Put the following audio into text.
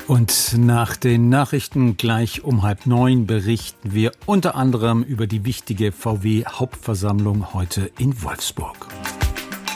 Und nach den Nachrichten gleich um 8:30 berichten wir unter anderem über die wichtige VW-Hauptversammlung heute in Wolfsburg.